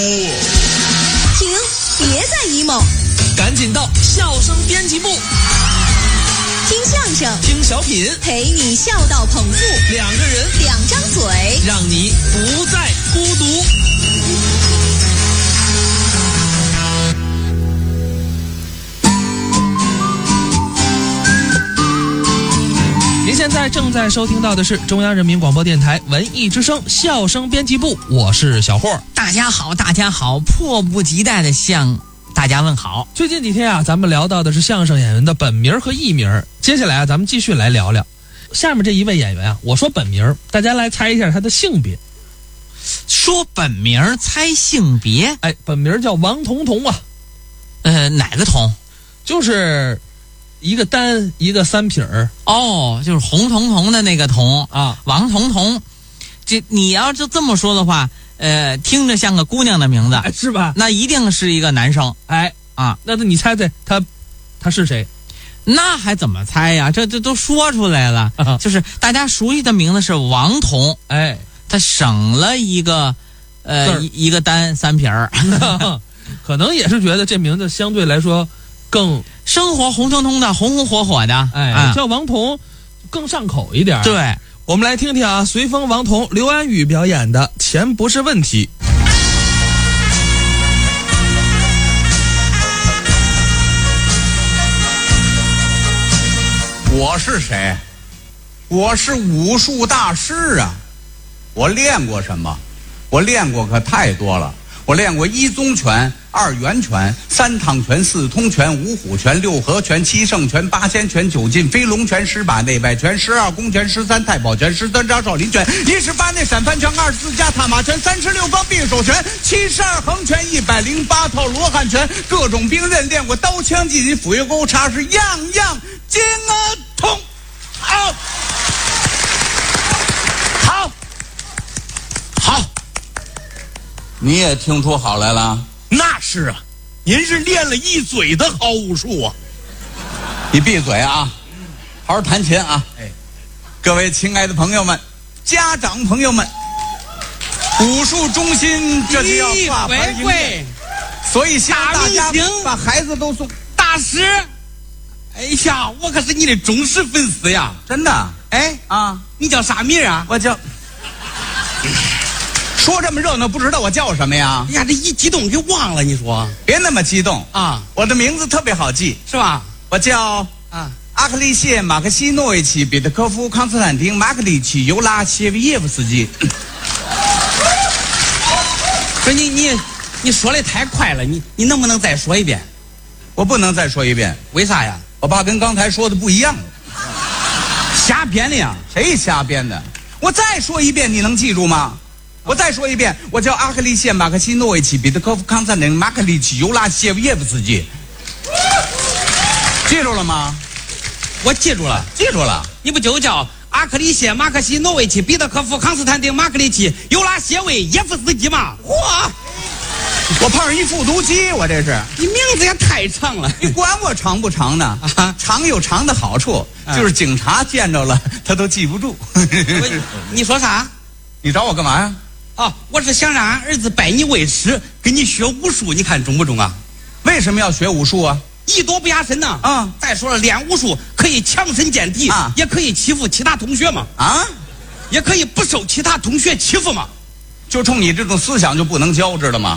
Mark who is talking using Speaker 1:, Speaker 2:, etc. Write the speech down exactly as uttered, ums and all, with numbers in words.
Speaker 1: 停，别再 emo，
Speaker 2: 赶紧到笑声编辑部，
Speaker 1: 听相声，
Speaker 2: 听小品，
Speaker 1: 陪你笑到捧腹，
Speaker 2: 两个人，
Speaker 1: 两张嘴，
Speaker 2: 让你不再孤独。您现在正在收听到的是中央人民广播电台文艺之声笑声编辑部，我是小霍。
Speaker 3: 大家好，大家好，迫不及待的向大家问好。
Speaker 2: 最近几天啊，咱们聊到的是相声演员的本名和艺名，接下来啊，咱们继续来聊聊下面这一位演员啊。我说本名，大家来猜一下他的性别。
Speaker 3: 说本名猜性别，
Speaker 2: 哎，本名叫王彤彤啊。
Speaker 3: 呃，哪个彤？
Speaker 2: 就是一个单一个三撇儿
Speaker 3: 哦，就是红彤彤的那个彤
Speaker 2: 啊，
Speaker 3: 王彤彤。这你要就这么说的话，呃，听着像个姑娘的名字，
Speaker 2: 哎、是吧？
Speaker 3: 那一定是一个男生。
Speaker 2: 哎
Speaker 3: 啊，
Speaker 2: 那你猜猜他他是谁？
Speaker 3: 那还怎么猜呀？这这都说出来了，
Speaker 2: 啊、
Speaker 3: 就是大家熟悉的名字是王彤。
Speaker 2: 哎，
Speaker 3: 他省了一个呃一个单三撇儿，
Speaker 2: 可能也是觉得这名字相对来说更
Speaker 3: 生活红彤彤的，红红火火的，
Speaker 2: 哎，
Speaker 3: 啊、
Speaker 2: 叫王彤更上口一点。
Speaker 3: 对，
Speaker 2: 我们来听听啊，随风王彤刘安宇表演的《钱不是问题》。
Speaker 4: 我是谁？我是武术大师啊！我练过什么？我练过可太多了。我练过一宗拳、二元拳、三趟拳、四通拳、五虎拳、六合拳、七圣拳、八仙拳、九进飞龙拳、十把内外拳、十二宫拳、十三太保拳、十三招少林拳、一十八内闪翻拳、二十四加踏马拳、三十六方匕首拳、七十二横拳、一百零八套罗汉拳，各种兵刃练过，刀枪技艺斧钺钩叉是样样精啊通。好，好，好。你也听出好来了？
Speaker 5: 那是啊，您是练了一嘴的好武术啊！
Speaker 4: 你闭嘴啊，好好弹琴啊！哎，各位亲爱的朋友们、家长朋友们，武术中心这就要挂牌营业，所以希望大家把孩子都送。
Speaker 5: 大师，哎呀，我可是你的忠实粉丝呀！
Speaker 4: 真的？
Speaker 5: 哎
Speaker 4: 啊，
Speaker 5: 你叫啥名啊？
Speaker 4: 我叫。说这么热闹，不知道我叫什么呀？
Speaker 5: 哎呀，这一激动给忘了，你说？
Speaker 4: 别那么激动
Speaker 5: 啊！
Speaker 4: 我的名字特别好记，
Speaker 5: 是吧？
Speaker 4: 我叫
Speaker 5: 啊
Speaker 4: 阿克利谢·马克西诺维奇·彼得科夫·康斯坦丁·马克里奇·尤拉谢维耶夫斯基。
Speaker 5: 不是你你你说的太快了，你你能不能再说一遍？
Speaker 4: 我不能再说一遍，
Speaker 5: 为啥呀？
Speaker 4: 我怕跟刚才说的不一样了。
Speaker 5: 瞎编的呀？
Speaker 4: 谁瞎编的？我再说一遍，你能记住吗？我再说一遍，我叫阿克利谢·马克西诺维奇·彼得科夫·康斯坦丁·马克里奇·尤拉谢维耶夫斯基。记住了吗？
Speaker 5: 我记住了，
Speaker 4: 记住了。
Speaker 5: 你不就叫阿克里谢·马克西诺维奇·彼得科夫·康斯坦丁·马克里奇·尤拉谢维耶夫斯基吗？
Speaker 4: 嚯！我碰上一复读机，我这是。
Speaker 5: 你名字也太长了，
Speaker 4: 你管我长不长呢？
Speaker 5: 啊，
Speaker 4: 长有长的好处，
Speaker 5: 啊、
Speaker 4: 就是警察见着了他都记不住。
Speaker 5: 你说啥？
Speaker 4: 你找我干嘛呀？
Speaker 5: 啊，我是想让俺儿子拜你为师，跟你学武术，你看中不中啊？
Speaker 4: 为什么要学武术啊？
Speaker 5: 艺多不压身呐！
Speaker 4: 啊，
Speaker 5: 再说了，练武术可以强身健体
Speaker 4: 啊，
Speaker 5: 也可以欺负其他同学嘛。
Speaker 4: 啊，
Speaker 5: 也可以不受其他同学欺负嘛。
Speaker 4: 就冲你这种思想就不能教，知道吗？